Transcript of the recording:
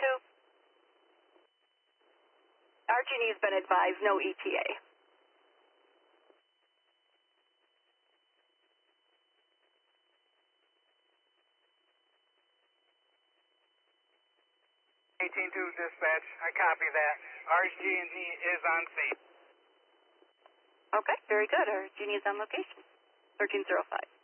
RG&E has been advised no ETA. 18-2 dispatch, I copy that. RG&E is on scene. Okay, very good. RG&E is on location. 1305.